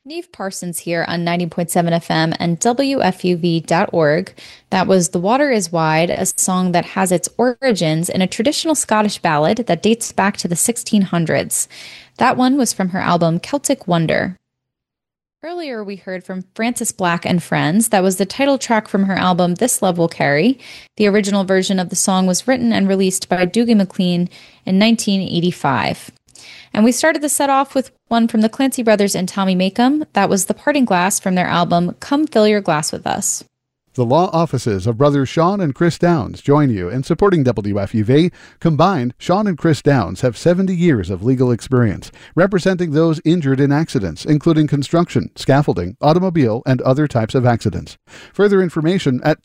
Neve Parsons here on 90.7 FM and WFUV.org. That was The Water is Wide, a song that has its origins in a traditional Scottish ballad that dates back to the 1600s. That one was from her album Celtic Wonder. Earlier, we heard from Frances Black and Friends. That was the title track from her album This Love Will Carry. The original version of the song was written and released by Dougie MacLean in 1985. And we started the set off with one from the Clancy Brothers and Tommy Makem. That was The Parting Glass from their album Come Fill Your Glass With Us. The law offices of brothers Sean and Chris Downs join you in supporting WFUV. Combined, Sean and Chris Downs have 70 years of legal experience, representing those injured in accidents, including construction, scaffolding, automobile, and other types of accidents. Further information at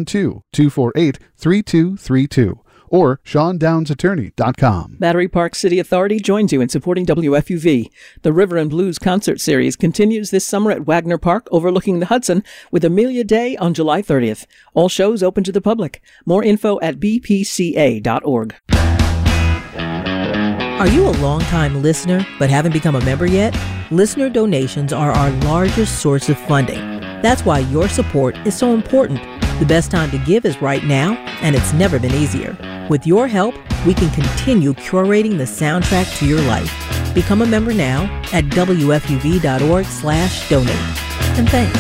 212-248-3232. Or SeanDownsAttorney.com. Battery Park City Authority joins you in supporting WFUV. The River and Blues concert series continues this summer at Wagner Park overlooking the Hudson with Amelia Day on July 30th. All shows open to the public. More info at bpca.org. Are you a longtime listener but haven't become a member yet? Listener donations are our largest source of funding. That's why your support is so important. The best time to give is right now, and it's never been easier. With your help, we can continue curating the soundtrack to your life. Become a member now at wfuv.org/donate. And thanks.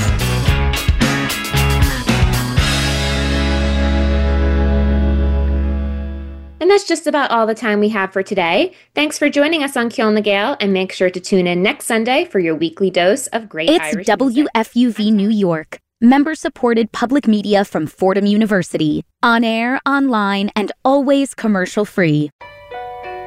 And that's just about all the time we have for today. Thanks for joining us on Killing the Gale, and make sure to tune in next Sunday for your weekly dose of great Irish music. It's WFUV New York, member-supported public media from Fordham University. On air, online, and always commercial-free.